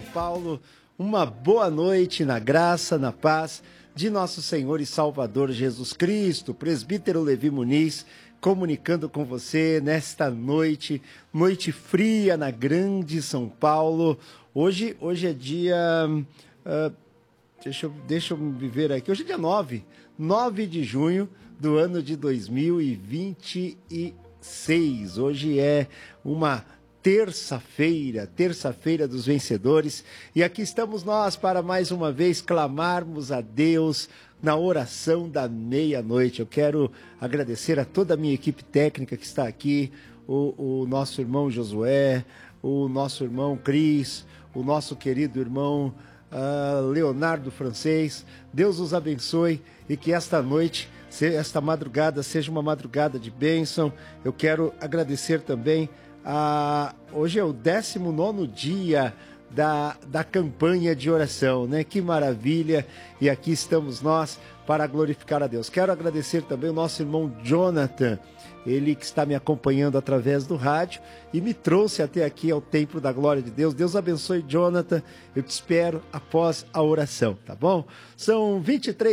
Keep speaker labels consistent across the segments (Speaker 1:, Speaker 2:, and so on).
Speaker 1: Paulo. Uma boa noite na graça, na paz de nosso Senhor e Salvador Jesus Cristo. Presbítero Levi Muniz, comunicando com você nesta noite, noite fria na grande São Paulo. Hoje é dia... Deixa eu me ver aqui. Hoje é dia 9 de junho do ano de 2026. Hoje é uma terça-feira dos vencedores. E aqui estamos nós para mais uma vez clamarmos a Deus na oração da meia-noite. Eu quero agradecer a toda a minha equipe técnica que está aqui, o nosso irmão Josué, o nosso irmão Cris, o nosso querido irmão Leonardo Francês. Deus os abençoe e que esta noite, esta madrugada, seja uma madrugada de bênção. Eu quero agradecer também hoje é o 19º dia da campanha de oração, né? Que maravilha! E aqui estamos nós para glorificar a Deus. Quero agradecer também o nosso irmão Jonathan, ele que está me acompanhando através do rádio e me trouxe até aqui ao Templo da Glória de Deus. Deus abençoe, Jonathan. Eu te espero após a oração, tá bom? São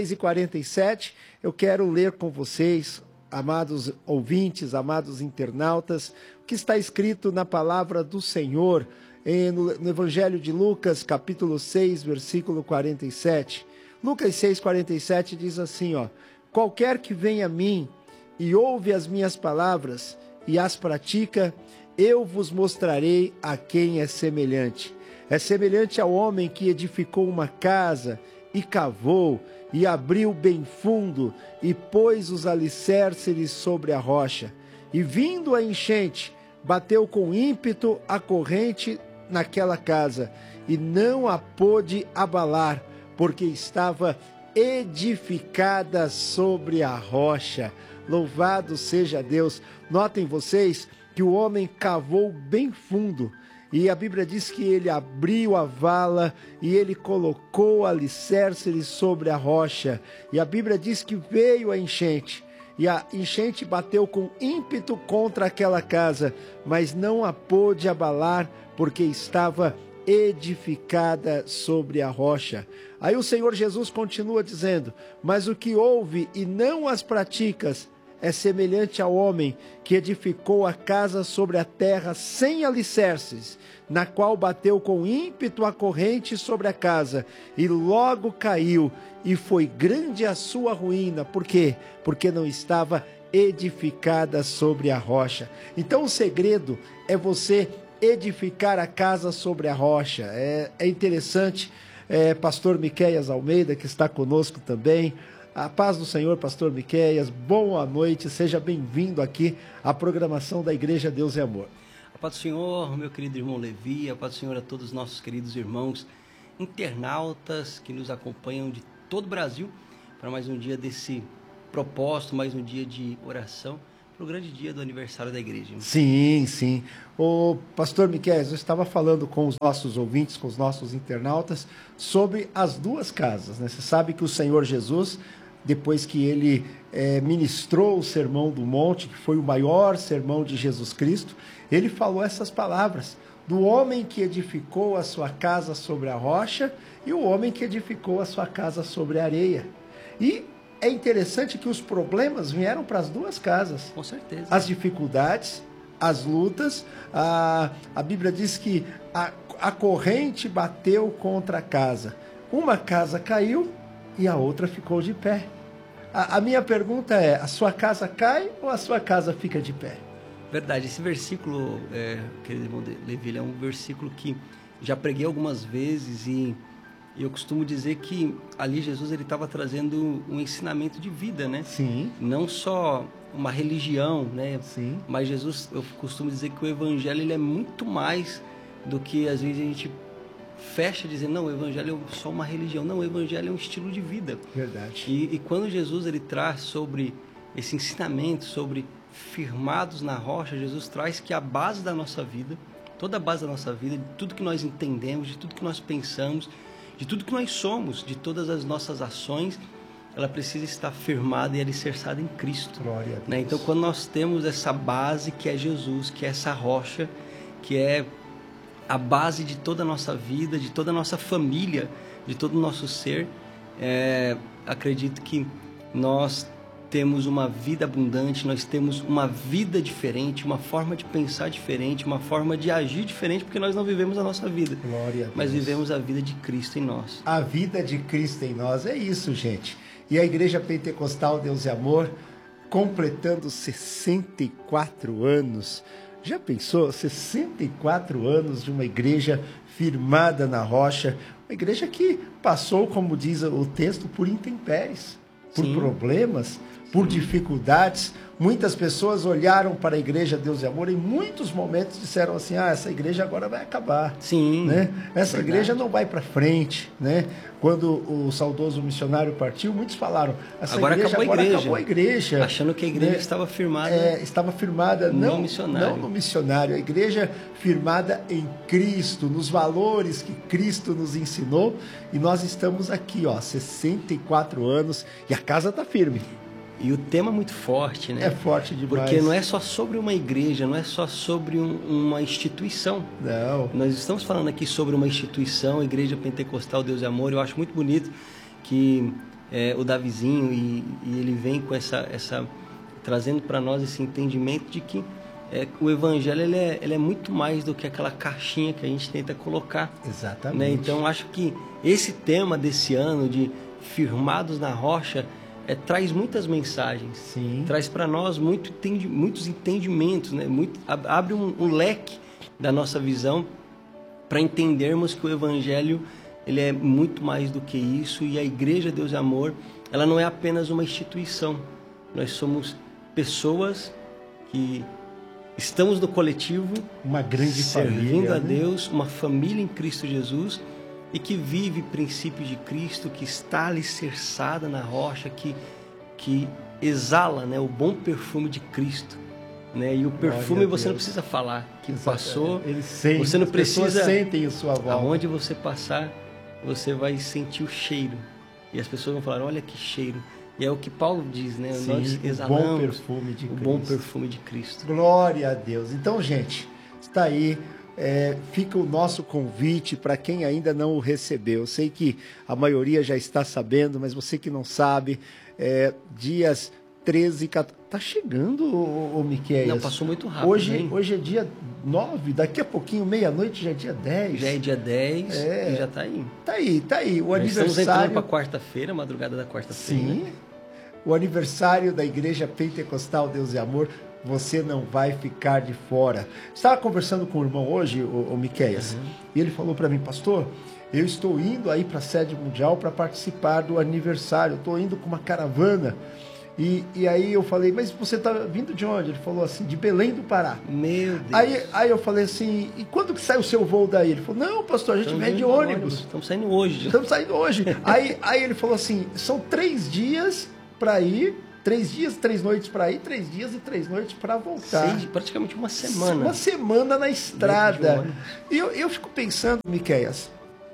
Speaker 1: 23h47. Eu quero ler com vocês, amados ouvintes, amados internautas, o que está escrito na palavra do Senhor no Evangelho de Lucas, capítulo 6, versículo 47. Lucas 6, 47 diz assim, qualquer que vem a mim e ouve as minhas palavras e as pratica, eu vos mostrarei a quem é semelhante. É semelhante ao homem que edificou uma casa e cavou e abriu bem fundo e pôs os alicerces sobre a rocha. E vindo a enchente, bateu com ímpeto a corrente naquela casa e não a pôde abalar, porque estava edificada sobre a rocha. Louvado seja Deus. Notem vocês que o homem cavou bem fundo e a Bíblia diz que ele abriu a vala e ele colocou alicerces sobre a rocha. E a Bíblia diz que veio a enchente. E a enchente bateu com ímpeto contra aquela casa, mas não a pôde abalar, porque estava edificada sobre a rocha. Aí o Senhor Jesus continua dizendo, mas o que ouve e não as praticas é semelhante ao homem que edificou a casa sobre a terra sem alicerces, na qual bateu com ímpeto a corrente sobre a casa, e logo caiu, e foi grande a sua ruína. Por quê? Porque não estava edificada sobre a rocha. Então o segredo é você edificar a casa sobre a rocha. É interessante, pastor Miqueias Almeida, que está conosco também. A paz do Senhor, pastor Miqueias, boa noite, seja bem-vindo aqui à programação da Igreja Deus e Amor.
Speaker 2: A paz do Senhor, meu querido irmão Levi, a paz do Senhor a todos os nossos queridos irmãos internautas que nos acompanham de todo o Brasil para mais um dia desse propósito, mais um dia de oração, para o grande dia do aniversário da igreja.
Speaker 1: Sim. O pastor Miqueias, eu estava falando com os nossos ouvintes, com os nossos internautas, sobre as duas casas, né? Você sabe que o Senhor Jesus, depois que ele ministrou o Sermão do Monte, que foi o maior sermão de Jesus Cristo, ele falou essas palavras, do homem que edificou a sua casa sobre a rocha e o homem que edificou a sua casa sobre a areia. E é interessante que os problemas vieram para as duas casas.
Speaker 2: Com certeza.
Speaker 1: As dificuldades, as lutas. A Bíblia diz que a corrente bateu contra a casa. Uma casa caiu e a outra ficou de pé. A minha pergunta é, a sua casa cai ou a sua casa fica de pé?
Speaker 2: Verdade, esse versículo, querido irmão Levi, é um versículo que já preguei algumas vezes e eu costumo dizer que ali Jesus ele estava trazendo um ensinamento de vida, né?
Speaker 1: Sim.
Speaker 2: Não só uma religião, né?
Speaker 1: Sim.
Speaker 2: Mas Jesus, eu costumo dizer que o evangelho ele é muito mais do que às vezes a gente fecha dizendo, não, o evangelho é só uma religião. Não, o evangelho é um estilo de vida.
Speaker 1: Verdade.
Speaker 2: E quando Jesus ele traz sobre esse ensinamento, sobre firmados na rocha, Jesus traz que a base da nossa vida, toda a base da nossa vida, de tudo que nós entendemos, de tudo que nós pensamos, de tudo que nós somos, de todas as nossas ações, ela precisa estar firmada e alicerçada em Cristo.
Speaker 1: Glória a Deus.
Speaker 2: Né? Então, quando nós temos essa base que é Jesus, que é essa rocha, que é a base de toda a nossa vida, de toda a nossa família, de todo o nosso ser. Acredito que nós temos uma vida abundante, nós temos uma vida diferente, uma forma de pensar diferente, uma forma de agir diferente, porque nós não vivemos a nossa vida,
Speaker 1: Glória a Deus.
Speaker 2: Mas vivemos a vida de Cristo em nós.
Speaker 1: A vida de Cristo em nós, é isso, gente. E a Igreja Pentecostal Deus e Amor, completando 64 anos. Já pensou? 64 anos de uma igreja firmada na rocha, uma igreja que passou, como diz o texto, por intempéries, por problemas, por dificuldades. Muitas pessoas olharam para a Igreja Deus e Amor e em muitos momentos disseram assim, essa igreja agora vai acabar.
Speaker 2: Sim,
Speaker 1: né? Essa
Speaker 2: verdade.
Speaker 1: igreja não vai para frente. Né? Quando o saudoso missionário partiu, muitos falaram,
Speaker 2: agora acabou a igreja. Achando que a igreja, né, estava firmada.
Speaker 1: Estava firmada não no missionário, a igreja firmada em Cristo, nos valores que Cristo nos ensinou. E nós estamos aqui, 64 anos, e a casa está firme.
Speaker 2: E o tema é muito forte, né?
Speaker 1: É forte demais.
Speaker 2: Porque não é só sobre uma igreja, não é só sobre uma instituição.
Speaker 1: Não.
Speaker 2: Nós estamos falando aqui sobre uma instituição, a Igreja Pentecostal Deus e Amor. Eu acho muito bonito que o Davizinho, e ele vem com trazendo para nós esse entendimento de que o Evangelho ele é muito mais do que aquela caixinha que a gente tenta colocar.
Speaker 1: Exatamente.
Speaker 2: Né? Então, acho que esse tema desse ano de firmados na rocha traz muitas mensagens.
Speaker 1: Sim.
Speaker 2: Traz para nós muitos entendimentos, né? Abre um leque da nossa visão para entendermos que o Evangelho ele é muito mais do que isso, e a Igreja Deus e Amor, ela não é apenas uma instituição. Nós somos pessoas que estamos no coletivo,
Speaker 1: uma grande
Speaker 2: servindo
Speaker 1: família,
Speaker 2: a Deus, uma família em Cristo Jesus, e que vive princípios de Cristo, que está alicerçada na rocha, que exala, né, o bom perfume de Cristo. Né? E o perfume você não precisa falar, que passou, você não precisa...
Speaker 1: sentem a sua volta.
Speaker 2: Aonde você passar, você vai sentir o cheiro. E as pessoas vão falar, olha que cheiro. E é o que Paulo diz, né?
Speaker 1: Sim,
Speaker 2: nós exalamos
Speaker 1: o bom perfume de Cristo.
Speaker 2: Bom perfume de Cristo.
Speaker 1: Glória a Deus. Então, gente, está aí. Fica o nosso convite para quem ainda não o recebeu. Eu sei que a maioria já está sabendo, mas você que não sabe, dias 13 e 14... Está chegando, o Miqueias.
Speaker 2: Não, passou muito rápido.
Speaker 1: Hoje é dia 9, daqui a pouquinho, meia-noite, já é dia 10.
Speaker 2: Já é dia 10 e já está aí.
Speaker 1: Está aí. O aniversário...
Speaker 2: Estamos entrando para quarta-feira, madrugada da quarta-feira.
Speaker 1: Sim. O aniversário da Igreja Pentecostal Deus e Amor, você não vai ficar de fora. Estava conversando com o irmão hoje, o Miqueias, e ele falou para mim, pastor, eu estou indo aí para a sede mundial para participar do aniversário, estou indo com uma caravana. E aí eu falei, mas você está vindo de onde? Ele falou assim, de Belém do Pará.
Speaker 2: Meu Deus.
Speaker 1: Aí eu falei assim, e quando que sai o seu voo daí? Ele falou, não, pastor, a gente vem de ônibus.
Speaker 2: Estamos saindo hoje.
Speaker 1: Estamos saindo hoje. aí ele falou assim, são 3 dias para ir, 3 dias, 3 noites para ir, 3 dias e 3 noites para voltar.
Speaker 2: Praticamente uma semana.
Speaker 1: Uma semana na estrada. E eu fico pensando, Miqueias,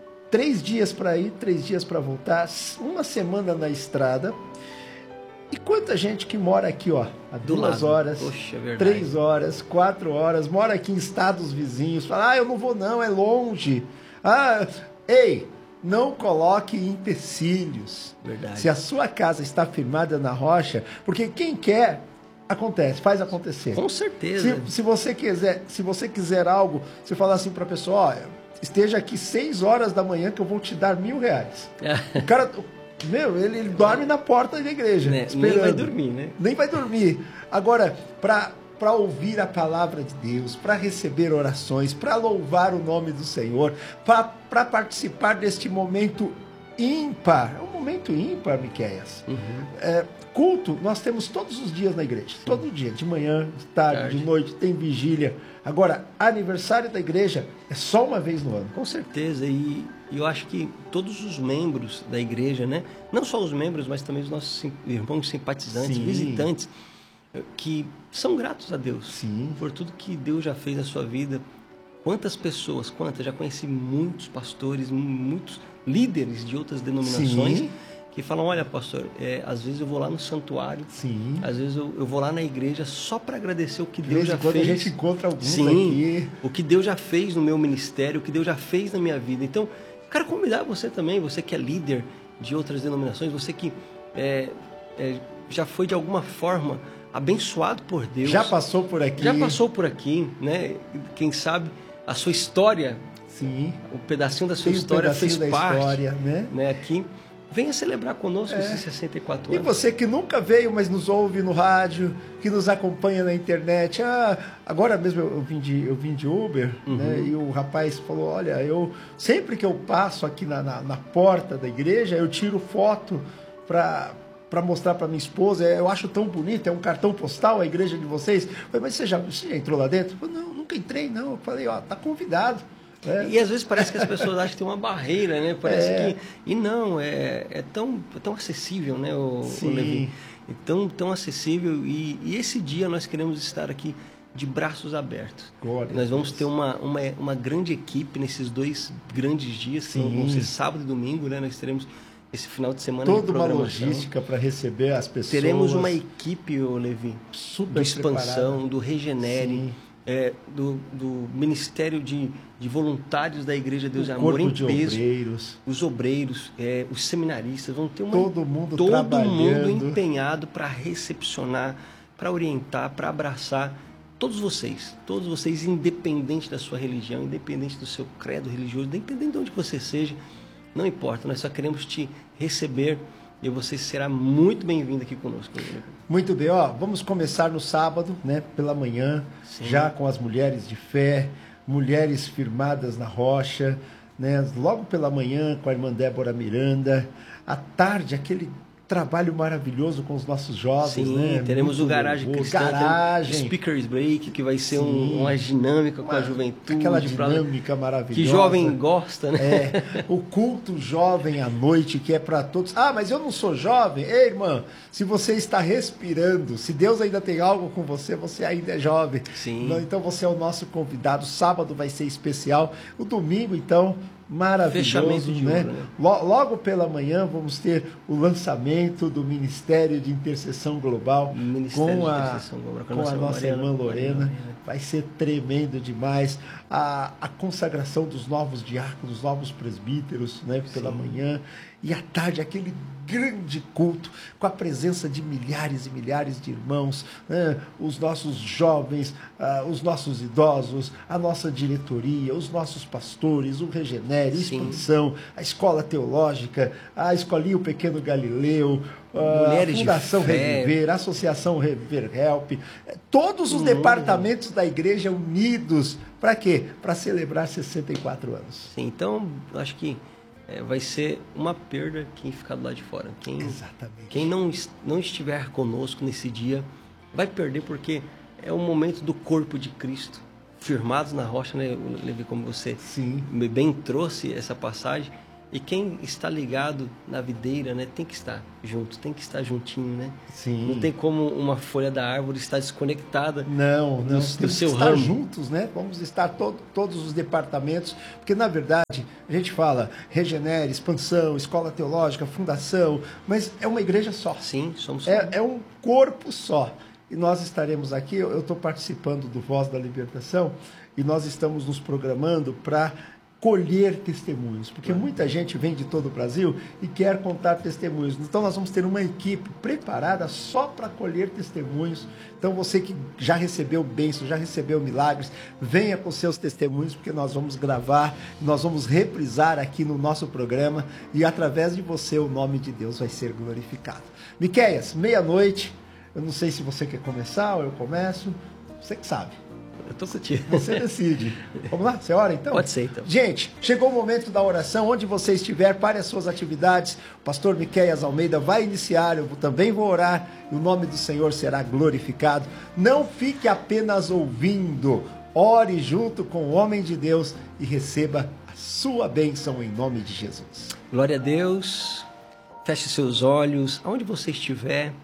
Speaker 1: 3 dias para ir, 3 dias para voltar, uma semana na estrada. E quanta gente que mora aqui, há 2 horas,
Speaker 2: Poxa,
Speaker 1: 3 horas, 4 horas, mora aqui em estados vizinhos, fala, eu não vou não, é longe. Ei, não coloque empecilhos.
Speaker 2: Verdade.
Speaker 1: Se a sua casa está firmada na rocha, porque quem quer, acontece, faz acontecer.
Speaker 2: Com certeza.
Speaker 1: Se você quiser algo, você fala assim para a pessoa, esteja aqui 6 horas da manhã que eu vou te dar R$1.000. O cara... ele dorme na porta da igreja, esperando.
Speaker 2: Nem vai dormir, né?
Speaker 1: Nem vai dormir. Agora, para ouvir a palavra de Deus, para receber orações, para louvar o nome do Senhor, para participar deste momento ímpar. É um momento ímpar, Miqueias. Culto, nós temos todos os dias na igreja. Sim. Todo dia, de manhã, de tarde, de noite, tem vigília. Agora, aniversário da igreja é só uma vez no ano.
Speaker 2: Com certeza, e eu acho que todos os membros da igreja, né? Não só os membros, mas também os nossos irmãos simpatizantes, visitantes, que são gratos a Deus por tudo que Deus já fez na sua vida. Quantas pessoas, já conheci muitos pastores, muitos líderes de outras denominações que falam, olha, pastor, às vezes eu vou lá no santuário,
Speaker 1: Sim.
Speaker 2: Às vezes eu vou lá na igreja só para agradecer o que
Speaker 1: De
Speaker 2: Deus
Speaker 1: vez em
Speaker 2: já
Speaker 1: quando
Speaker 2: fez.
Speaker 1: a gente encontra alguns
Speaker 2: Sim,
Speaker 1: aqui.
Speaker 2: o que Deus já fez no meu ministério, o que Deus já fez na minha vida. Então, quero convidar você também, você que é líder de outras denominações, você que já foi de alguma forma abençoado por Deus.
Speaker 1: Já passou por aqui.
Speaker 2: Já passou por aqui, né? Quem sabe a sua história,
Speaker 1: Sim.
Speaker 2: o pedacinho da sua história fez parte,
Speaker 1: história, né?
Speaker 2: Aqui. Venha celebrar conosco esses 64
Speaker 1: E
Speaker 2: anos.
Speaker 1: você que nunca veio, mas nos ouve no rádio, que nos acompanha na internet. Agora mesmo eu vim de Uber, né? E o rapaz falou, olha, sempre que eu passo aqui na porta da igreja, eu tiro foto para mostrar para minha esposa. Eu acho tão bonito, é um cartão postal a igreja de vocês. Eu falei, mas você já entrou lá dentro? Eu falei, não, nunca entrei, não. Eu falei, tá convidado.
Speaker 2: E às vezes parece que as pessoas acham que tem uma barreira, né? Parece que... E não, é tão acessível, né, o Levi? É tão acessível. E esse dia nós queremos estar aqui de braços abertos. Nós vamos ter uma grande equipe nesses 2 grandes dias, que vão ser sábado e domingo, né? Nós teremos esse final de semana
Speaker 1: toda uma logística para receber as pessoas.
Speaker 2: Teremos uma equipe, Levi,
Speaker 1: super
Speaker 2: do Expansão,
Speaker 1: preparada.
Speaker 2: do Regenere, do Ministério de Voluntários da Igreja Deus e Amor em peso,
Speaker 1: obreiros.
Speaker 2: Os obreiros, os seminaristas, vão ter
Speaker 1: todo mundo
Speaker 2: empenhado para recepcionar, para orientar, para abraçar todos vocês, independente da sua religião, independente do seu credo religioso, independente de onde você seja, não importa, nós só queremos te receber e você será muito bem-vindo aqui conosco.
Speaker 1: Muito bem, vamos começar no sábado, né, pela manhã, já com as mulheres de fé, mulheres firmadas na rocha, né, logo pela manhã com a irmã Débora Miranda, à tarde aquele trabalho maravilhoso com os nossos jovens.
Speaker 2: Sim,
Speaker 1: né?
Speaker 2: Teremos o Garagem Cristã, Speakers Break, que vai ser uma dinâmica com a juventude.
Speaker 1: Aquela dinâmica maravilhosa.
Speaker 2: Que jovem gosta, né?
Speaker 1: O culto jovem à noite, que é para todos. Mas eu não sou jovem. Ei, irmã, se você está respirando, se Deus ainda tem algo com você, você ainda é jovem.
Speaker 2: Sim.
Speaker 1: Então você é o nosso convidado. Sábado vai ser especial. O domingo, então, maravilhoso, né? Logo pela manhã vamos ter o lançamento do Ministério de Intercessão Global com a nossa irmã Lorena. Vai ser tremendo demais. A consagração dos novos diáconos, novos presbíteros, né, pela manhã. E à tarde, aquele grande culto com a presença de milhares e milhares de irmãos, né, os nossos jovens, os nossos idosos, a nossa diretoria, os nossos pastores, o Regenere, Expansão, a Escola Teológica, a Escolinha O Pequeno Galileu, a Fundação Reviver, a Associação Reviver Help, todos os departamentos da igreja unidos. Para quê? Para celebrar 64 anos.
Speaker 2: Sim, então, acho que vai ser uma perda quem ficar do lado de fora. Quem não estiver conosco nesse dia vai perder, porque é o momento do corpo de Cristo, firmados na rocha, né, Levi, como você bem trouxe essa passagem. E quem está ligado na videira, né, tem que estar junto, tem que estar juntinho, né?
Speaker 1: Sim.
Speaker 2: Não tem como uma folha da árvore estar desconectada.
Speaker 1: Não.
Speaker 2: Do seu
Speaker 1: estar
Speaker 2: ramo.
Speaker 1: Juntos, né? Vamos estar todos os departamentos, porque na verdade a gente fala Regenere, Expansão, Escola Teológica, Fundação, mas é uma igreja só.
Speaker 2: Sim, somos.
Speaker 1: É um corpo só. E nós estaremos aqui. Eu estou participando do Voz da Libertação e nós estamos nos programando para colher testemunhos, porque muita gente vem de todo o Brasil e quer contar testemunhos. Então nós vamos ter uma equipe preparada só para colher testemunhos. Então você que já recebeu bênçãos, já recebeu milagres, venha com seus testemunhos, porque nós vamos gravar, nós vamos reprisar aqui no nosso programa e através de você o nome de Deus vai ser glorificado. Miqueias, 12:00, eu não sei se você quer começar ou eu começo, você que sabe.
Speaker 2: Eu tô contigo.
Speaker 1: Você decide. Vamos lá? Você ora então?
Speaker 2: Pode ser então.
Speaker 1: Gente, chegou o momento da oração. Onde você estiver, pare as suas atividades. O pastor Miqueias Almeida vai iniciar. Eu também vou orar. E o nome do Senhor será glorificado. Não fique apenas ouvindo. Ore junto com o homem de Deus e receba a sua bênção em nome de Jesus.
Speaker 2: Glória a Deus. Feche seus olhos. Aonde você estiver,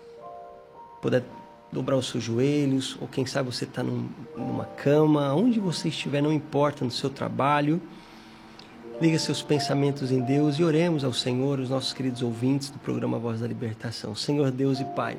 Speaker 2: puder dobrar os seus joelhos, ou quem sabe você está numa cama, onde você estiver, não importa, no seu trabalho. Liga seus pensamentos em Deus e oremos ao Senhor, os nossos queridos ouvintes do programa Voz da Libertação. Senhor Deus e Pai,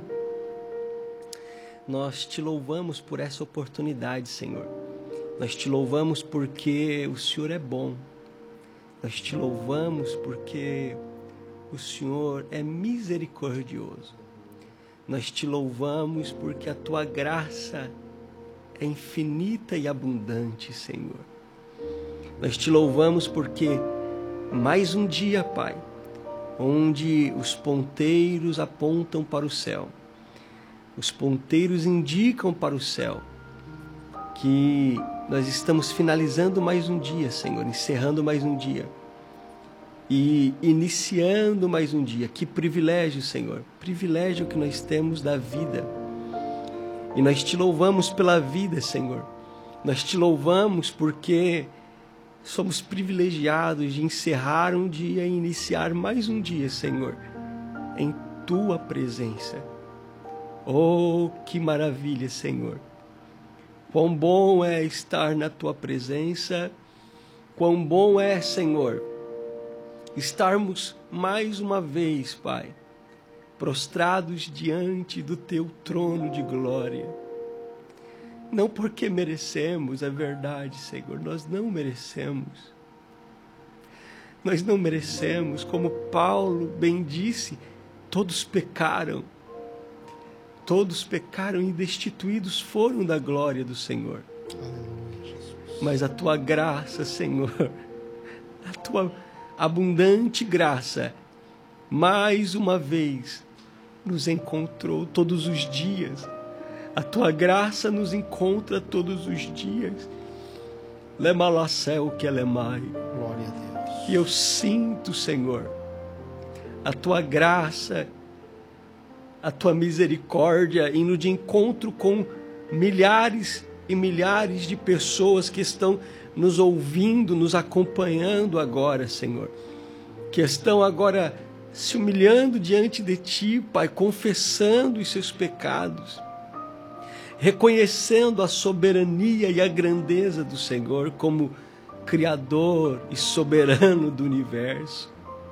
Speaker 2: nós te louvamos por essa oportunidade, Senhor. Nós te louvamos porque o Senhor é bom. Nós te louvamos porque o Senhor é misericordioso. Nós te louvamos porque a tua graça é infinita e abundante, Senhor. Nós te louvamos porque mais um dia, Pai, onde os ponteiros apontam para o céu, os ponteiros indicam para o céu, que nós estamos finalizando mais um dia, Senhor, encerrando mais um dia e iniciando mais um dia. Que privilégio, Senhor, privilégio que nós temos da vida. E nós te louvamos pela vida, Senhor. Nós te louvamos porque somos privilegiados de encerrar um dia e iniciar mais um dia, Senhor, em tua presença. Oh, que maravilha, Senhor. Quão bom é estar na tua presença. Quão bom é, Senhor, estarmos mais uma vez, Pai, prostrados diante do teu trono de glória. Não porque merecemos, é verdade, Senhor, nós não merecemos. Nós não merecemos, como Paulo bem disse, todos pecaram e destituídos foram da glória do Senhor.
Speaker 1: Aleluia, Jesus.
Speaker 2: Mas a tua graça, Senhor, a tua abundante graça, mais uma vez, nos encontrou todos os dias. A tua graça nos encontra todos os dias. Lemalacel que lemai.
Speaker 1: Glória a Deus.
Speaker 2: E eu sinto, Senhor, a tua graça, a tua misericórdia indo de encontro com milhares e milhares de pessoas que estão nos ouvindo, nos acompanhando agora, Senhor. Que estão agora se humilhando diante de ti, Pai, confessando os seus pecados, reconhecendo a soberania e a grandeza do Senhor como Criador e soberano do universo.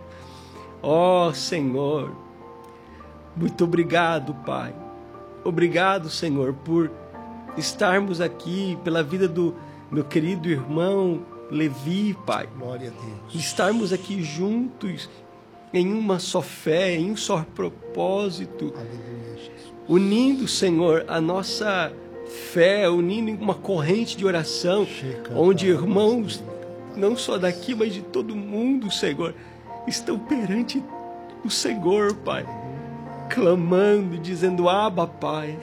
Speaker 2: Ó Senhor, muito obrigado, Pai. Obrigado, Senhor, por estarmos aqui, pela vida do meu querido irmão Levi, Pai.
Speaker 1: Glória a Deus.
Speaker 2: Estarmos aqui juntos em uma só fé, em um só propósito.
Speaker 1: Aleluia, Jesus.
Speaker 2: Unindo, Senhor, a nossa fé, unindo em uma corrente de oração, onde irmãos, não só daqui, mas de todo mundo, Senhor, estão perante o Senhor, Pai, clamando, dizendo, Abba, Pai,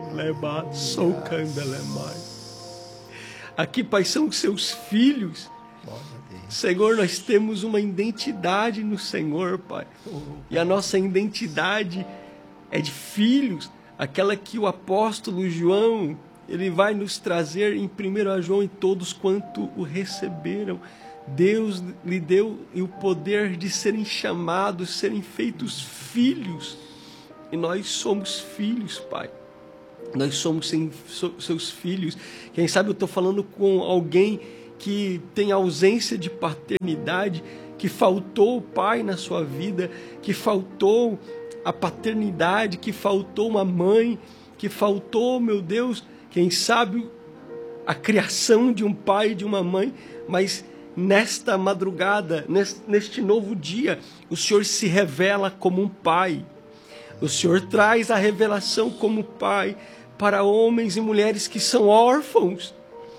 Speaker 2: sou candelemai. Aqui, Pai, são os seus filhos. Senhor, nós temos uma identidade no Senhor, Pai. E a nossa identidade é de filhos, aquela que o apóstolo João, ele vai nos trazer em 1 João, em todos quanto o receberam. Deus lhe deu o poder de serem chamados, serem feitos filhos. E nós somos filhos, Pai. Nós somos seus filhos. Quem sabe eu estou falando com alguém que tem ausência de paternidade, que faltou o pai na sua vida, que faltou a paternidade, que faltou uma mãe, que faltou, meu Deus, quem sabe a criação de um pai e de uma mãe, mas nesta madrugada, neste novo dia, o Senhor se revela como um pai. O Senhor traz a revelação como pai para homens e mulheres que são órfãos,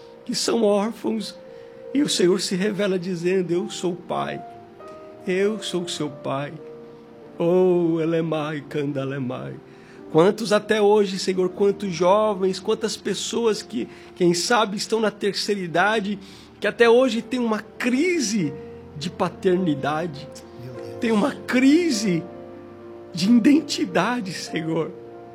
Speaker 2: e o Senhor se revela dizendo, eu sou o pai, eu sou o seu pai. Oh, Elemai, Candalemai. Quantos até hoje, Senhor, quantos jovens, quantas pessoas que, quem sabe, estão na terceira idade, que até hoje tem uma crise de paternidade, tem uma crise de identidade, Senhor.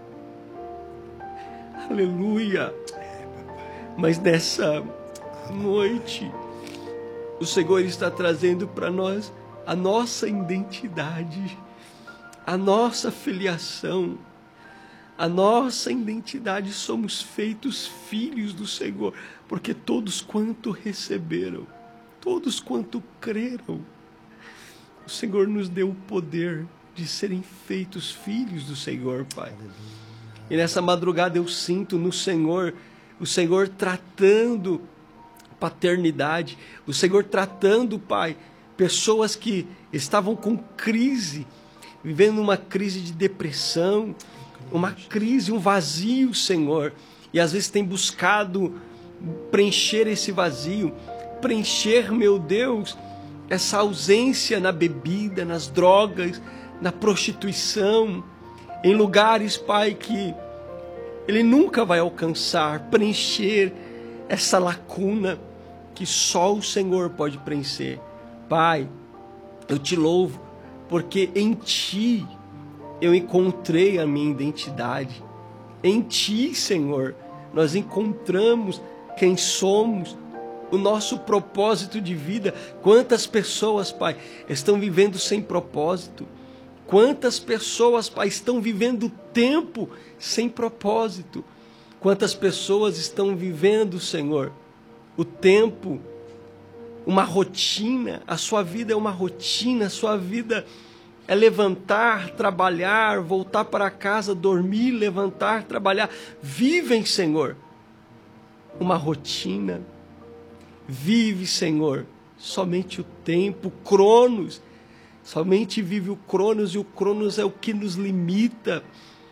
Speaker 2: Aleluia. Mas nessa noite, o Senhor está trazendo para nós a nossa identidade, a nossa filiação, a nossa identidade. Somos feitos filhos do Senhor, porque todos quanto receberam, todos quanto creram, o Senhor nos deu o poder de serem feitos filhos do Senhor, Pai. E nessa madrugada eu sinto no Senhor, o Senhor tratando paternidade, o Senhor tratando, Pai, pessoas que estavam com crise, vivendo uma crise de depressão, uma crise, um vazio, Senhor, e às vezes tem buscado preencher esse vazio, preencher, meu Deus, essa ausência na bebida, nas drogas, na prostituição, em lugares, Pai, que ele nunca vai alcançar, preencher essa lacuna que só o Senhor pode preencher. Pai, eu te louvo, porque em Ti eu encontrei a minha identidade. Em Ti, Senhor, nós encontramos quem somos, o nosso propósito de vida. Quantas pessoas, Pai, estão vivendo sem propósito? Quantas pessoas, Pai, estão vivendo o tempo sem propósito? Quantas pessoas estão vivendo, Senhor, o tempo, uma rotina? A sua vida é uma rotina, a sua vida é levantar, trabalhar, voltar para casa, dormir, levantar, trabalhar. Vivem, Senhor, uma rotina. Vive, Senhor, somente o tempo, Cronos. Somente vive o Cronos, e o Cronos é o que nos limita.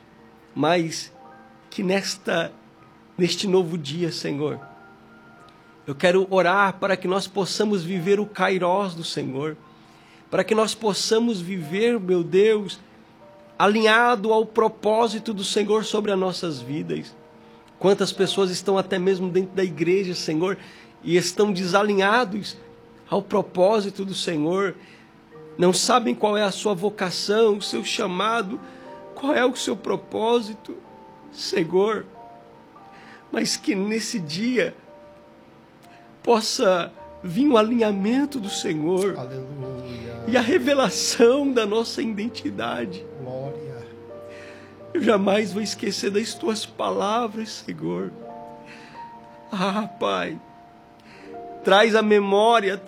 Speaker 2: Mas que neste novo dia, Senhor, eu quero orar para que nós possamos viver o Kairos do Senhor, para que nós possamos viver, meu Deus, alinhado ao propósito do Senhor sobre as nossas vidas. Quantas pessoas estão até mesmo dentro da igreja, Senhor, e estão desalinhados ao propósito do Senhor, não sabem qual é a sua vocação, o seu chamado, qual é o seu propósito, Senhor, mas que nesse dia possa vir o alinhamento do Senhor. Aleluia. E a revelação da nossa identidade. Glória. Eu jamais vou esquecer das Tuas palavras, Senhor. Ah, Pai, traz a memória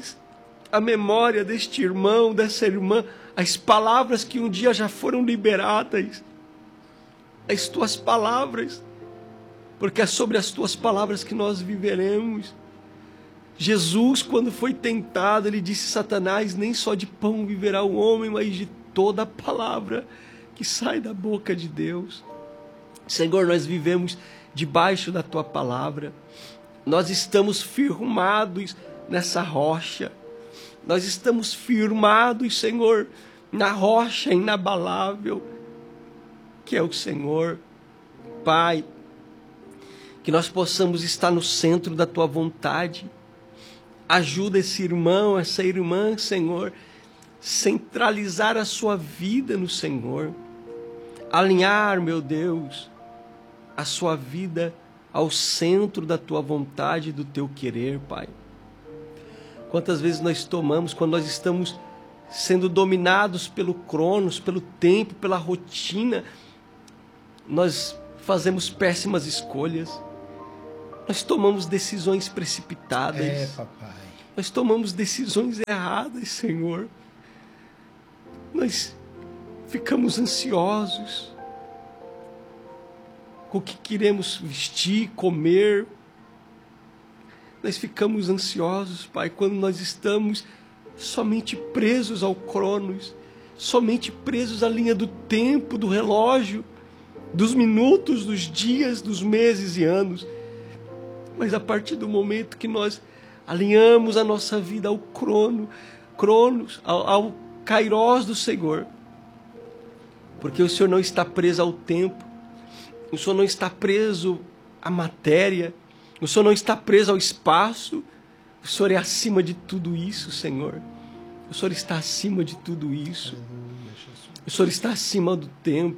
Speaker 2: deste irmão, dessa irmã, as palavras que um dia já foram liberadas, as Tuas palavras, porque é sobre as Tuas palavras que nós viveremos. Jesus, quando foi tentado, ele disse: Satanás, nem só de pão viverá o homem, mas de toda a palavra que sai da boca de Deus. Senhor, nós vivemos debaixo da Tua palavra, nós estamos firmados nessa rocha, nós estamos firmados, Senhor, na rocha inabalável, que é o Senhor. Pai, que nós possamos estar no centro da Tua vontade. Ajuda esse irmão, essa irmã, Senhor, centralizar a sua vida no Senhor. Alinhar, meu Deus, a sua vida ao centro da Tua vontade e do Teu querer, Pai. Quantas vezes nós tomamos, quando nós estamos sendo dominados pelo Cronos, pelo tempo, pela rotina, nós fazemos péssimas escolhas, nós tomamos decisões precipitadas, papai. Nós tomamos decisões erradas, Senhor. Nós ficamos ansiosos com o que queremos vestir, comer. Nós ficamos ansiosos, Pai, quando nós estamos somente presos ao Cronos, somente presos à linha do tempo, do relógio, dos minutos, dos dias, dos meses e anos. Mas a partir do momento que nós alinhamos a nossa vida ao Cronos, ao Kairos do Senhor, porque o Senhor não está preso ao tempo, o Senhor não está preso à matéria, o Senhor não está preso ao espaço, o Senhor é acima de tudo isso, Senhor. O Senhor está acima de tudo isso. O Senhor está acima do tempo.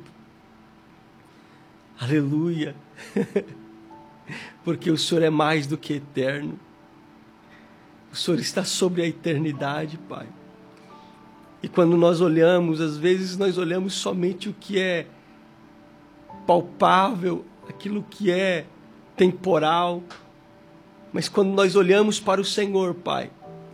Speaker 2: Aleluia. Porque o Senhor é mais do que eterno. O Senhor está sobre a eternidade, Pai. E quando nós olhamos, às vezes nós olhamos somente o que é palpável, aquilo que é temporal. Mas quando nós olhamos para o Senhor, Pai,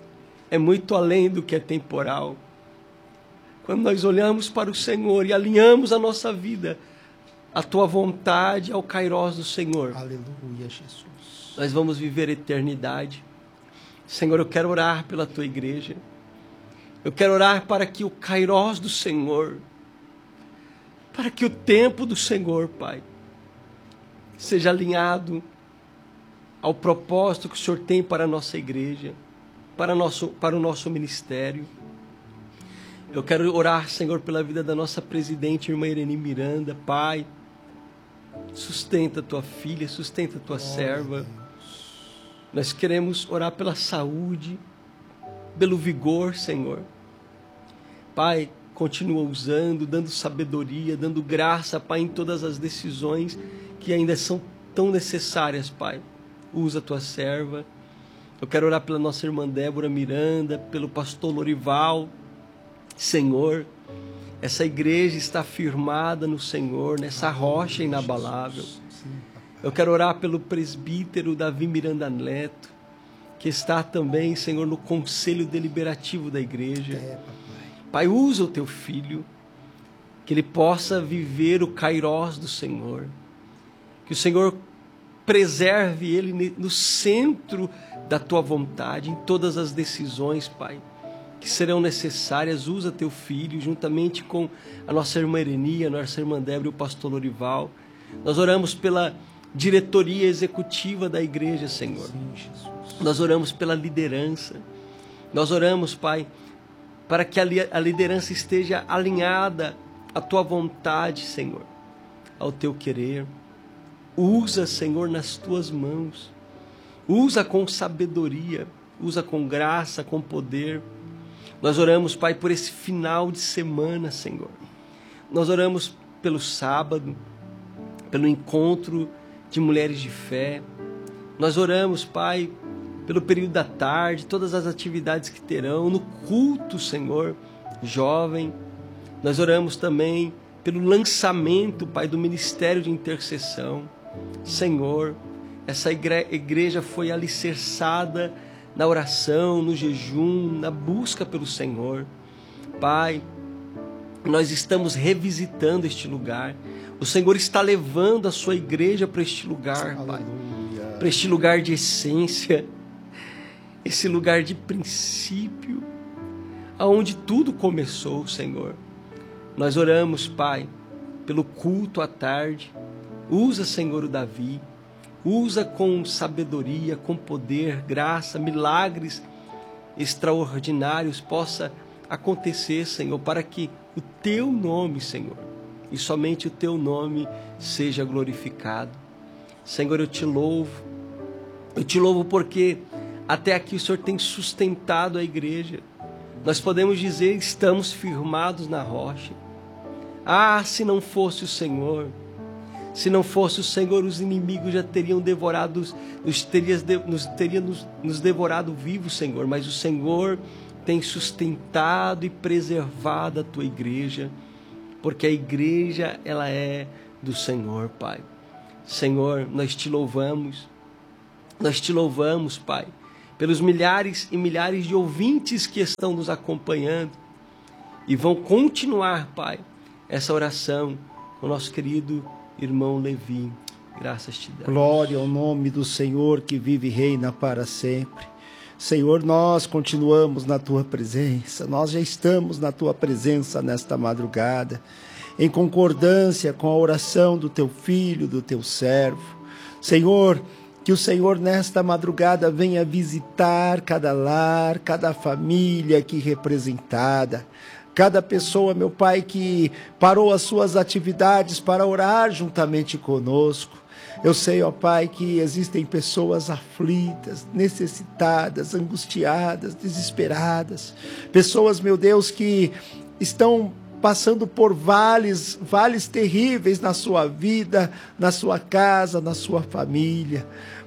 Speaker 2: é muito além do que é temporal. Quando nós olhamos para o Senhor e alinhamos a nossa vida à tua vontade, ao Kairós do Senhor,
Speaker 1: Aleluia, Jesus.
Speaker 2: nós vamos viver a eternidade. Senhor, eu quero orar pela tua igreja. Eu quero orar para que o Kairós do Senhor, para que o tempo do Senhor, Pai, seja alinhado ao propósito que o Senhor tem para a nossa igreja, para o nosso ministério. Eu quero orar, Senhor, pela vida da nossa presidente, irmã Irene Miranda. Pai, sustenta a tua filha, sustenta a tua serva. Nós queremos orar pela saúde, pelo vigor, Senhor. Pai, continua usando, dando sabedoria, dando graça, Pai, em todas as decisões que ainda são tão necessárias, Pai. Usa a tua serva. Eu quero orar pela nossa irmã Débora Miranda, pelo pastor Lorival. Senhor, essa igreja está firmada no Senhor, nessa rocha inabalável. Eu quero orar pelo presbítero Davi Miranda Neto, que está também, Senhor, no conselho deliberativo da igreja. Pai, usa o teu filho, que ele possa viver o Kairós do Senhor, que o Senhor preserve ele no centro da tua vontade, em todas as decisões, Pai, que serão necessárias. Usa teu filho, juntamente com a nossa irmã Irenia, a nossa irmã Débora e o pastor Lorival. Nós oramos pela diretoria executiva da igreja, Senhor. Nós oramos pela liderança. Nós oramos, Pai, para que a liderança esteja alinhada à tua vontade, Senhor, ao teu querer. Usa, Senhor, nas tuas mãos. Usa com sabedoria, usa com graça, com poder. Nós oramos, Pai, por esse final de semana, Senhor. Nós oramos pelo sábado, pelo encontro de mulheres de fé. Nós oramos, Pai, pelo período da tarde, todas as atividades que terão, no culto, Senhor, jovem. Nós oramos também pelo lançamento, Pai, do ministério de intercessão. Senhor, essa igreja foi alicerçada na oração, no jejum, na busca pelo Senhor. Pai, nós estamos revisitando este lugar. O Senhor está levando a sua igreja para este lugar, Pai, para este lugar de essência, esse lugar de princípio, aonde tudo começou, Senhor. Nós oramos, Pai, pelo culto à tarde. Usa, Senhor, o Davi. Usa com sabedoria, com poder, graça, milagres extraordinários possa acontecer, Senhor, para que o teu nome, Senhor, e somente o teu nome seja glorificado. Senhor, eu te louvo porque até aqui o Senhor tem sustentado a igreja. Nós podemos dizer, estamos firmados na rocha. Ah, se não fosse o Senhor, os inimigos já teriam nos devorado vivos, Senhor. Mas o Senhor tem sustentado e preservado a tua igreja, porque a igreja, ela é do Senhor, Pai. Senhor, nós te louvamos, Pai, pelos milhares e milhares de ouvintes que estão nos acompanhando e vão continuar, Pai, essa oração com o nosso querido irmão Levi. Graças te damos.
Speaker 1: Glória ao nome do Senhor que vive e reina para sempre. Senhor, nós continuamos na tua presença, nós já estamos na tua presença nesta madrugada, em concordância com a oração do teu filho, do teu servo. Senhor, que o Senhor nesta madrugada venha visitar cada lar, cada família aqui representada, cada pessoa, meu Pai, que parou as suas atividades para orar juntamente conosco. Eu sei, ó Pai, que existem pessoas aflitas, necessitadas, angustiadas, desesperadas. Pessoas, meu Deus, que estão passando por vales terríveis na sua vida, na sua casa, na sua família.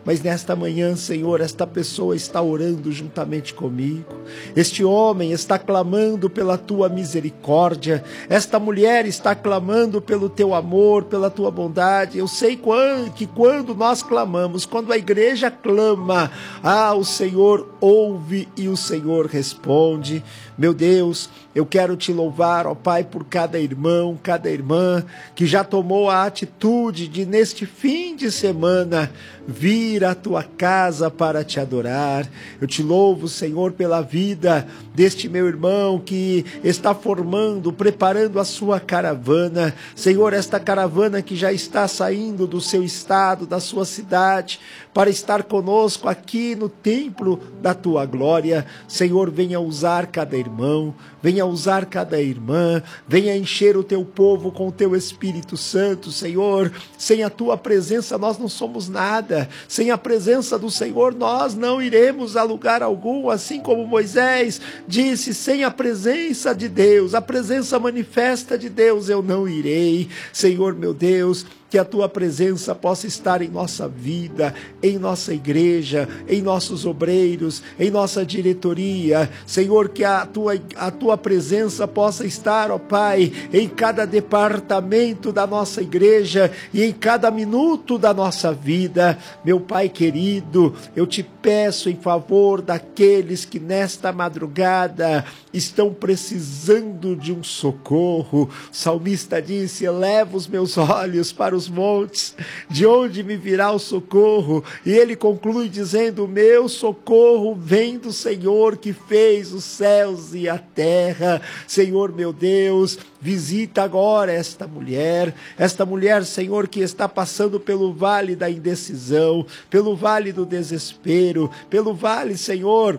Speaker 1: mas nesta manhã, Senhor, esta pessoa está orando juntamente comigo. Este homem está clamando pela tua misericórdia. Esta mulher está clamando pelo teu amor, pela tua bondade. Eu sei que quando nós clamamos, quando a igreja clama, o Senhor ouve e o Senhor responde. Meu Deus, eu quero te louvar, ó Pai, por cada irmão, cada irmã que já tomou a atitude de, neste fim de semana, vir à tua casa para te adorar. Eu te louvo, Senhor, pela vida deste meu irmão que está formando, preparando a sua caravana. Senhor, esta caravana que já está saindo do seu estado, da sua cidade, para estar conosco aqui no templo da tua glória. Senhor, venha usar cada irmão, venha usar cada irmã, venha encher o teu povo com o teu Espírito Santo. Senhor, sem a tua presença nós não somos nada. Sem a presença do Senhor nós não iremos a lugar algum, assim como Moisés disse: sem a presença de Deus, a presença manifesta de Deus, eu não irei. Senhor, meu Deus, que a tua presença possa estar em nossa vida, em nossa igreja, em nossos obreiros, em nossa diretoria. Senhor, que a tua presença possa estar, ó Pai, em cada departamento da nossa igreja e em cada minuto da nossa vida. Meu Pai querido, eu te peço em favor daqueles que nesta madrugada estão precisando de um socorro. O salmista disse: eleva os meus olhos para os montes, de onde me virá o socorro? E ele conclui dizendo: meu socorro vem do Senhor que fez os céus e a terra. Senhor, meu Deus, visita agora esta mulher, Senhor, que está passando pelo vale da indecisão, pelo vale do desespero, pelo vale, Senhor,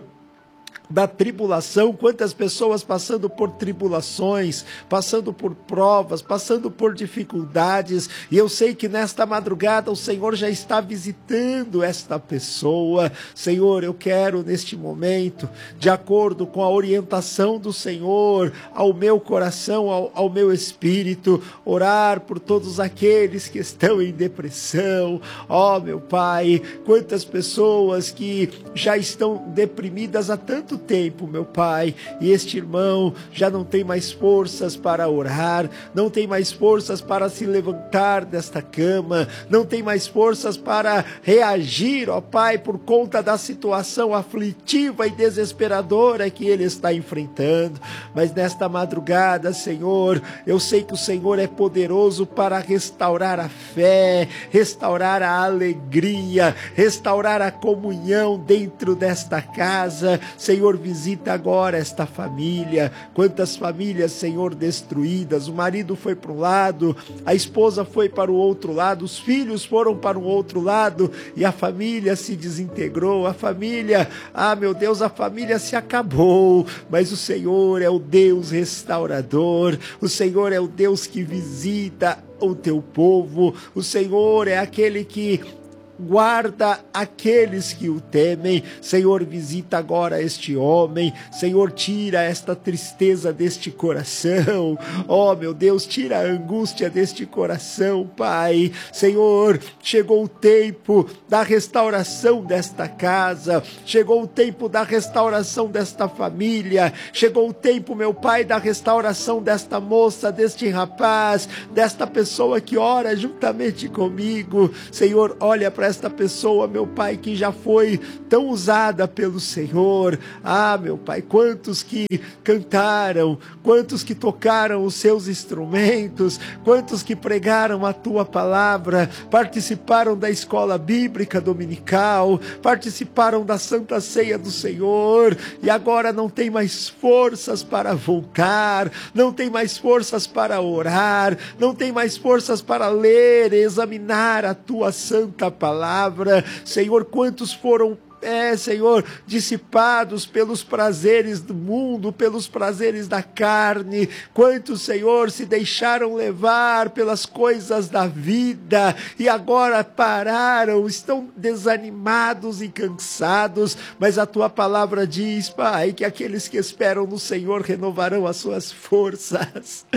Speaker 1: da tribulação. Quantas pessoas passando por tribulações, passando por provas, passando por dificuldades, e eu sei que nesta madrugada o Senhor já está visitando esta pessoa. Senhor, eu quero neste momento, de acordo com a orientação do Senhor, ao meu coração, ao meu espírito, orar por todos aqueles que estão em depressão. Ó, meu Pai, quantas pessoas que já estão deprimidas há tanto tempo, meu Pai, e este irmão já não tem mais forças para orar, não tem mais forças para se levantar desta cama, não tem mais forças para reagir, ó Pai, por conta da situação aflitiva e desesperadora que ele está enfrentando. Mas nesta madrugada, Senhor, eu sei que o Senhor é poderoso para restaurar a fé, restaurar a alegria, restaurar a comunhão dentro desta casa. Senhor, visita agora esta família. Quantas famílias, Senhor, destruídas. O marido foi para um lado, a esposa foi para o outro lado, os filhos foram para o outro lado, e a família se desintegrou. A família, meu Deus, a família se acabou. Mas o Senhor é o Deus restaurador, o Senhor é o Deus que visita o teu povo, o Senhor é aquele que guarda aqueles que o temem. Senhor, visita agora este homem. Senhor, tira esta tristeza deste coração. Oh, meu Deus, tira a angústia deste coração, Pai. Senhor, chegou o tempo da restauração desta casa. Chegou o tempo da restauração desta família. Chegou o tempo, meu Pai, da restauração desta moça, deste rapaz, desta pessoa que ora juntamente comigo. Senhor, olha para esta pessoa, meu Pai, que já foi tão usada pelo Senhor. Meu Pai, quantos que cantaram, quantos que tocaram os seus instrumentos, quantos que pregaram a tua palavra, participaram da escola bíblica dominical, participaram da Santa Ceia do Senhor, e agora não tem mais forças para voltar, não tem mais forças para orar, não tem mais forças para ler, examinar a tua santa palavra. Senhor, quantos foram Senhor, dissipados pelos prazeres do mundo, pelos prazeres da carne. Quantos, Senhor, se deixaram levar pelas coisas da vida e agora pararam, estão desanimados e cansados, mas a tua palavra diz, Pai, que aqueles que esperam no Senhor renovarão as suas forças.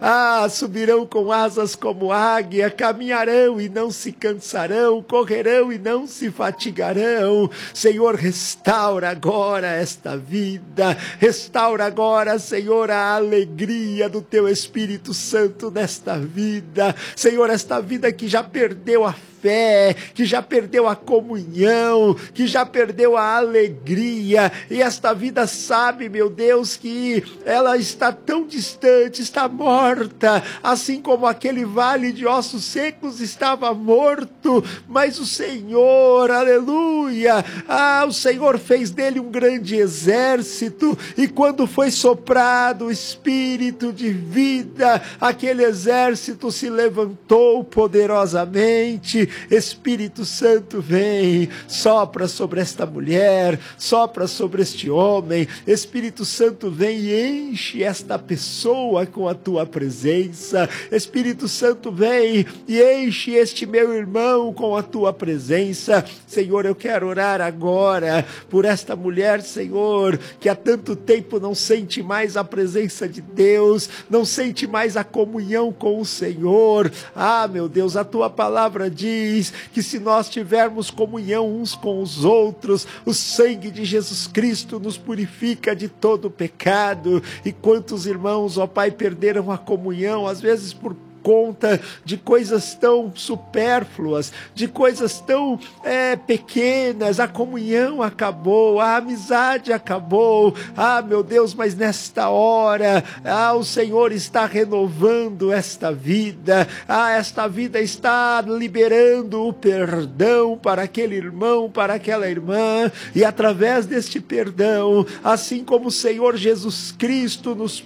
Speaker 1: Subirão com asas como águia, caminharão e não se cansarão, correrão e não se fatigarão. Senhor, restaura agora esta vida, restaura agora, Senhor, a alegria do teu Espírito Santo nesta vida. Senhor, esta vida que já perdeu a fé, que já perdeu a comunhão, que já perdeu a alegria, e esta vida sabe, meu Deus, que ela está tão distante, está morta, assim como aquele vale de ossos secos estava morto, mas o Senhor, aleluia, o Senhor fez dele um grande exército, e quando foi soprado o Espírito de vida, aquele exército se levantou poderosamente. Espírito Santo, vem, sopra sobre esta mulher, sopra sobre este homem. Espírito Santo, vem e enche esta pessoa com a tua presença. Espírito Santo, vem e enche este meu irmão com a tua presença. Senhor, eu quero orar agora por esta mulher, Senhor, que há tanto tempo não sente mais a presença de Deus, não sente mais a comunhão com o Senhor. Meu Deus, a tua palavra diz que se nós tivermos comunhão uns com os outros, o sangue de Jesus Cristo nos purifica de todo pecado. E quantos irmãos, ó Pai, perderam a comunhão, às vezes por conta de coisas tão supérfluas, de coisas tão pequenas. A comunhão acabou, a amizade acabou. Meu Deus, mas nesta hora, o Senhor está renovando esta vida. Esta vida está liberando o perdão para aquele irmão, para aquela irmã, e através deste perdão, assim como o Senhor Jesus Cristo nos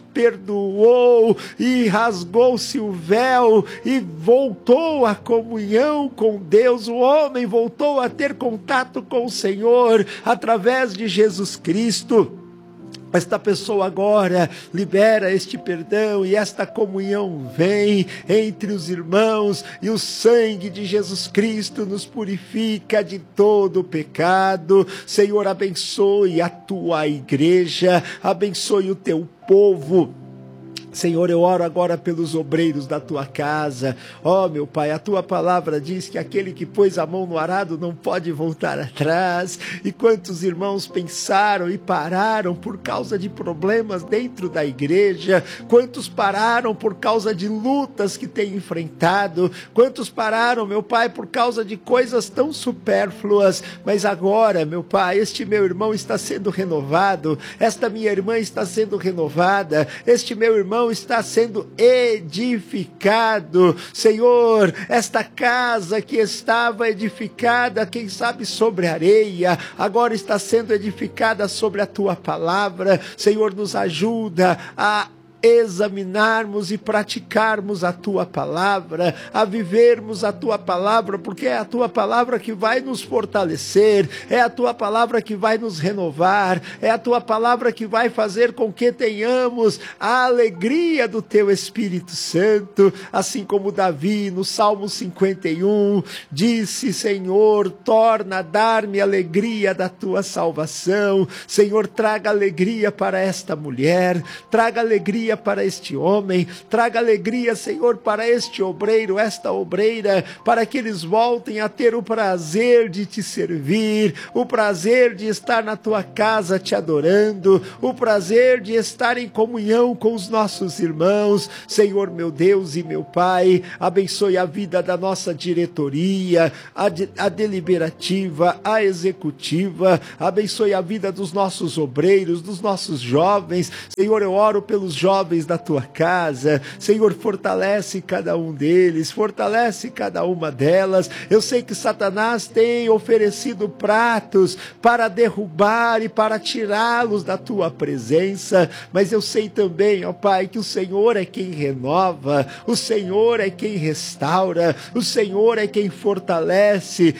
Speaker 1: perdoou e rasgou-se o véu e voltou à comunhão com Deus, o homem voltou a ter contato com o Senhor através de Jesus Cristo. Esta pessoa agora libera este perdão e esta comunhão vem entre os irmãos, e o sangue de Jesus Cristo nos purifica de todo pecado. Senhor, abençoe a tua igreja, abençoe o teu povo. Senhor, eu oro agora pelos obreiros da tua casa. Meu Pai, a tua palavra diz que aquele que pôs a mão no arado não pode voltar atrás. E quantos irmãos pensaram e pararam por causa de problemas dentro da igreja? Quantos pararam por causa de lutas que têm enfrentado? Quantos pararam, meu Pai, por causa de coisas tão supérfluas? Mas agora, meu Pai, este meu irmão está sendo renovado, esta minha irmã está sendo renovada, este meu irmão está sendo edificado. Senhor, esta casa que estava edificada, quem sabe sobre areia, agora está sendo edificada sobre a tua palavra. Senhor, nos ajuda a examinarmos e praticarmos a tua palavra, a vivermos a tua palavra, porque é a tua palavra que vai nos fortalecer, é a tua palavra que vai nos renovar, é a tua palavra que vai fazer com que tenhamos a alegria do teu Espírito Santo, assim como Davi no Salmo 51 disse: Senhor, torna a dar-me alegria da tua salvação. Senhor, traga alegria para esta mulher, traga alegria para este homem, traga alegria, Senhor, para este obreiro, esta obreira, para que eles voltem a ter o prazer de te servir, o prazer de estar na tua casa te adorando, o prazer de estar em comunhão com os nossos irmãos. Senhor, meu Deus e meu Pai, abençoe a vida da nossa diretoria, a deliberativa, a executiva, abençoe a vida dos nossos obreiros, dos nossos jovens. Senhor, eu oro pelos jovens jovens da tua casa. Senhor, fortalece cada um deles, fortalece cada uma delas. Eu sei que Satanás tem oferecido pratos para derrubar e para tirá-los da tua presença, mas eu sei também, ó Pai, que o Senhor é quem renova, o Senhor é quem restaura, o Senhor é quem fortalece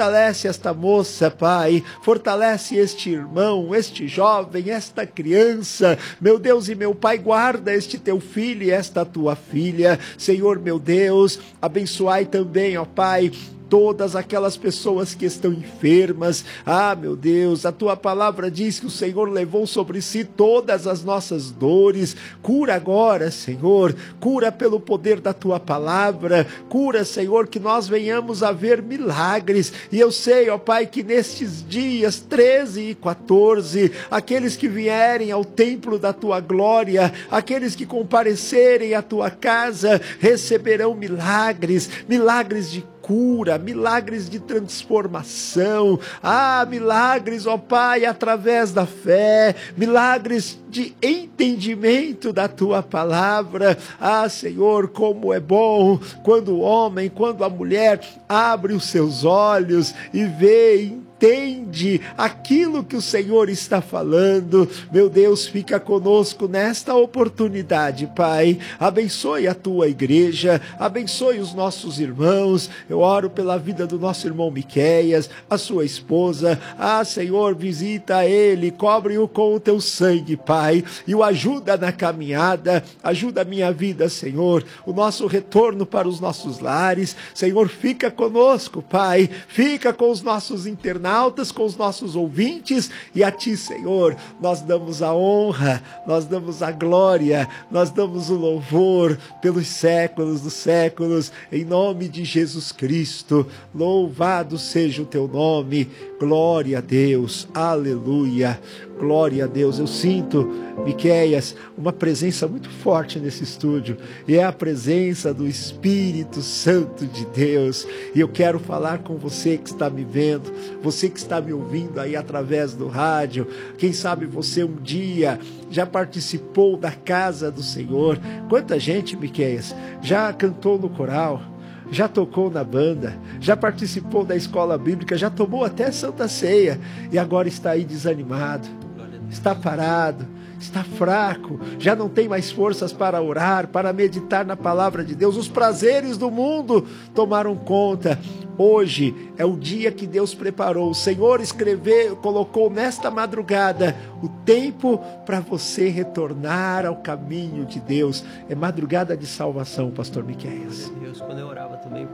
Speaker 1: esta moça, Pai, fortalece este irmão, este jovem, esta criança, meu Deus e meu Pai, guarda este teu filho e esta tua filha, Senhor meu Deus, abençoai também, ó Pai, todas aquelas pessoas que estão enfermas. Ah, meu Deus, a tua palavra diz que o Senhor levou sobre si todas as nossas dores. Cura agora, Senhor, cura pelo poder da tua palavra, cura, Senhor, que nós venhamos a ver milagres. E eu sei, ó Pai, que nestes dias 13 e 14, aqueles que vierem ao templo da tua glória, aqueles que comparecerem à tua casa, receberão milagres, milagres de cura, milagres de transformação, milagres, ó Pai, através da fé, milagres de entendimento da tua palavra. Senhor, como é bom quando o homem, quando a mulher abre os seus olhos e vê, entende aquilo que o Senhor está falando. Meu Deus, fica conosco nesta oportunidade, Pai. Abençoe a tua igreja, abençoe os nossos irmãos. Eu oro pela vida do nosso irmão Miqueias, a sua esposa. Senhor, visita ele, cobre-o com o teu sangue, Pai, e o ajuda na caminhada, ajuda a minha vida, Senhor, o nosso retorno para os nossos lares. Senhor, fica conosco, Pai, fica com os nossos internautas, com os nossos ouvintes, e a ti, Senhor, nós damos a honra, nós damos a glória, nós damos o louvor pelos séculos dos séculos, em nome de Jesus Cristo. Louvado seja o teu nome. Glória a Deus, aleluia, glória a Deus. Eu sinto, Miqueias, uma presença muito forte nesse estúdio, e é a presença do Espírito Santo de Deus, e eu quero falar com você que está me vendo, você que está me ouvindo aí através do rádio. Quem sabe você um dia já participou da casa do Senhor. Quanta gente, Miqueias, já cantou no coral, já tocou na banda, já participou da escola bíblica, já tomou até Santa Ceia, e agora está aí desanimado, está parado, está fraco, já não tem mais forças para orar, para meditar na palavra de Deus. Os prazeres do mundo tomaram conta. Hoje é o dia que Deus preparou. O Senhor colocou nesta madrugada o tempo para você retornar ao caminho de Deus. É madrugada de salvação, pastor Miqueias.
Speaker 2: Deus, quando eu orava também,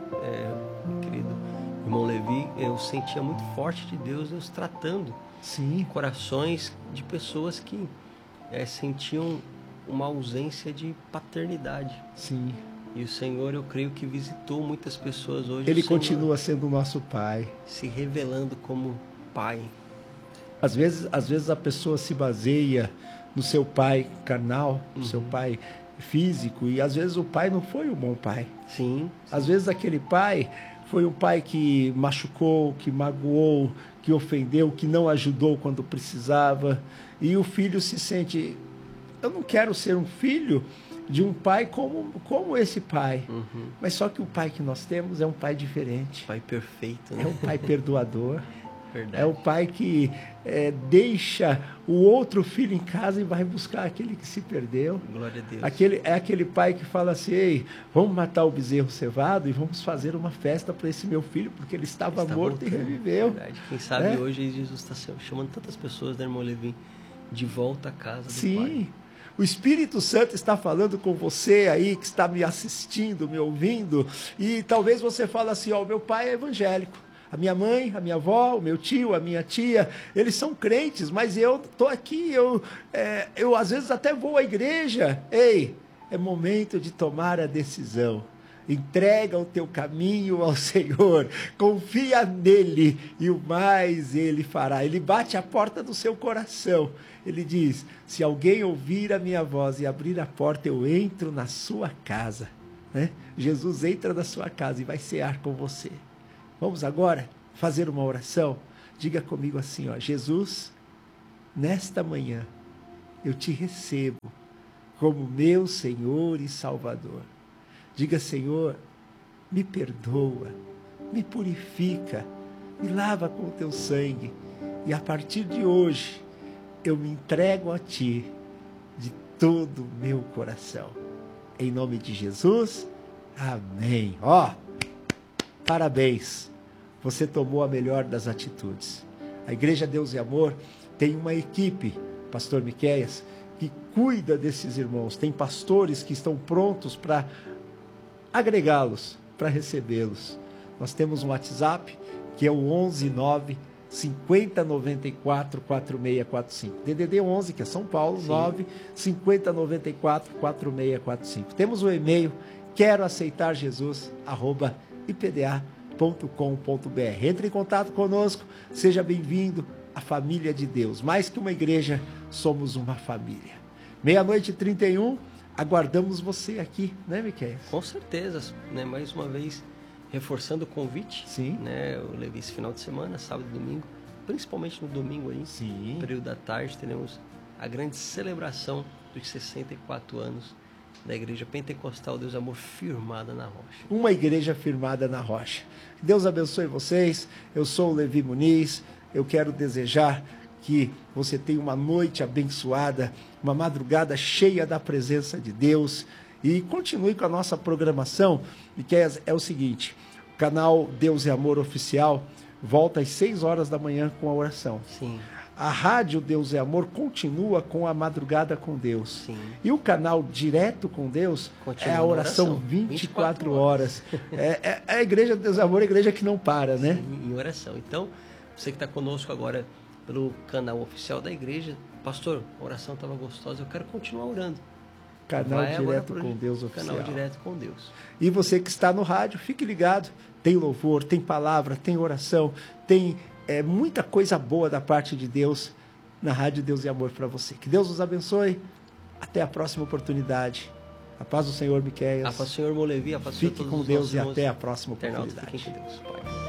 Speaker 2: querido irmão Levi, eu sentia muito forte de Deus tratando corações de pessoas que sentiam uma ausência de paternidade.
Speaker 1: Sim.
Speaker 2: E o Senhor, eu creio que visitou muitas pessoas hoje.
Speaker 1: Ele continua sendo o nosso Pai,
Speaker 2: se revelando como Pai.
Speaker 1: Às vezes a pessoa se baseia no seu pai carnal, no seu pai físico, e às vezes o pai não foi um bom pai.
Speaker 2: Sim.
Speaker 1: Às vezes aquele pai foi um pai que machucou, que magoou, que ofendeu, que não ajudou quando precisava. E o filho se sente, eu não quero ser um filho de um pai como esse pai. Mas só que o pai que nós temos é um pai diferente.
Speaker 2: Pai perfeito, né?
Speaker 1: É um pai perdoador.
Speaker 2: Verdade.
Speaker 1: É o pai que deixa o outro filho em casa e vai buscar aquele que se perdeu.
Speaker 2: Glória a Deus.
Speaker 1: Aquele pai que fala assim: ei, vamos matar o bezerro cevado e vamos fazer uma festa para esse meu filho, porque ele estava morto e reviveu.
Speaker 2: Verdade. Quem sabe hoje Jesus está chamando tantas pessoas, né, irmão Levi, de volta à casa do Pai.
Speaker 1: Sim. O Espírito Santo está falando com você aí, que está me assistindo, me ouvindo, e talvez você fale assim: ó, meu pai é evangélico. A minha mãe, a minha avó, o meu tio, a minha tia, eles são crentes, mas eu estou aqui, eu às vezes até vou à igreja. Ei, é momento de tomar a decisão. Entrega o teu caminho ao Senhor, confia nele e o mais ele fará. Ele bate a porta do seu coração. Ele diz: se alguém ouvir a minha voz e abrir a porta, eu entro na sua casa. Né? Jesus entra na sua casa e vai cear com você. Vamos agora fazer uma oração? Diga comigo assim, ó: Jesus, nesta manhã eu te recebo como meu Senhor e Salvador. Diga: Senhor, me perdoa, me purifica, me lava com o teu sangue, e a partir de hoje eu me entrego a ti de todo o meu coração. Em nome de Jesus, amém. Parabéns, você tomou a melhor das atitudes. A Igreja Deus e Amor tem uma equipe, Pastor Miqueias, que cuida desses irmãos. Tem pastores que estão prontos para agregá-los, para recebê-los. Nós temos um WhatsApp, que é o 119 5094 4645. DDD 11, que é São Paulo, 9 5094 4645. Temos o e-mail queroaceitarjesus@ipda.com.br. Entre em contato conosco, seja bem-vindo à família de Deus. Mais que uma igreja, somos uma família. 00:31, aguardamos você aqui, né, Miqueias?
Speaker 2: Com certeza, né? Mais uma vez, reforçando o convite.
Speaker 1: Sim.
Speaker 2: Né? Eu levei esse final de semana, sábado e domingo, principalmente no domingo aí,
Speaker 1: Sim.
Speaker 2: no período da tarde, teremos a grande celebração dos 64 anos da Igreja Pentecostal Deus e Amor firmada na rocha.
Speaker 1: Uma igreja firmada na rocha. Deus abençoe vocês. Eu sou o Levi Muniz. Eu quero desejar que você tenha uma noite abençoada, uma madrugada cheia da presença de Deus. E continue com a nossa programação, que é o seguinte: o canal Deus e Amor Oficial volta às 6 horas da manhã com a oração.
Speaker 2: Sim.
Speaker 1: A rádio Deus e Amor continua com a madrugada com Deus.
Speaker 2: Sim.
Speaker 1: E o canal Direto com Deus
Speaker 2: continua
Speaker 1: é a oração 24 horas. É a Igreja Deus e Amor, a igreja que não para, né?
Speaker 2: Sim, em oração. Então, você que está conosco agora pelo canal oficial da igreja, pastor, a oração estava gostosa, eu quero continuar orando.
Speaker 1: Canal Direto com Deus Oficial.
Speaker 2: Canal Direto com Deus.
Speaker 1: E você que está no rádio, fique ligado. Tem louvor, tem palavra, tem oração, tem muita coisa boa da parte de Deus na Rádio Deus e Amor para você. Que Deus nos abençoe. Até a próxima oportunidade. A paz do Senhor, Miqueias.
Speaker 2: A paz do Senhor, Molevi. A paz do
Speaker 1: Fique
Speaker 2: Senhor,
Speaker 1: com
Speaker 2: todos
Speaker 1: Deus e
Speaker 2: os
Speaker 1: até a próxima
Speaker 2: internautas.
Speaker 1: oportunidade.
Speaker 2: Fiquem com Deus. Pai.